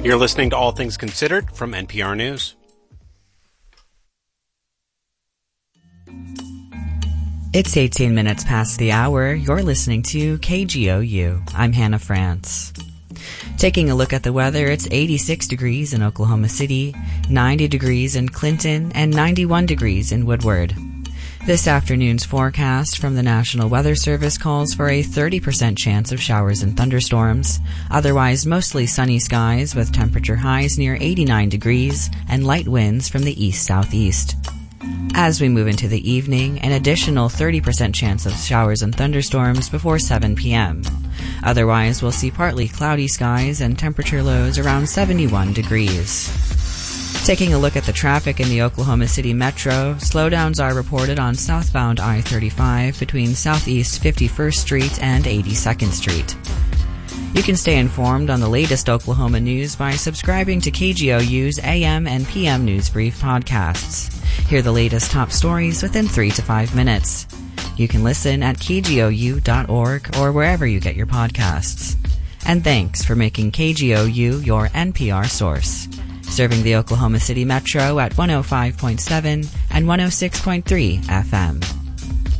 You're listening to All Things Considered from NPR News. It's 18 minutes past the hour. You're listening to KGOU. I'm Hannah France. Taking a look at the weather, it's 86 degrees in Oklahoma City, 90 degrees in Clinton, and 91 degrees in Woodward. This afternoon's forecast from the National Weather Service calls for a 30% chance of showers and thunderstorms. Otherwise, mostly sunny skies with temperature highs near 89 degrees and light winds from the east-southeast. As we move into the evening, an additional 30% chance of showers and thunderstorms before 7 p.m. Otherwise, we'll see partly cloudy skies and temperature lows around 71 degrees. Taking a look at the traffic in the Oklahoma City Metro, slowdowns are reported on southbound I-35 between Southeast 51st Street and 82nd Street. You can stay informed on the latest Oklahoma news by subscribing to KGOU's AM and PM News Brief podcasts. Hear the latest top stories within 3 to 5 minutes. You can listen at kgou.org or wherever you get your podcasts. And thanks for making KGOU your NPR source. Serving the Oklahoma City Metro at 105.7 and 106.3 FM.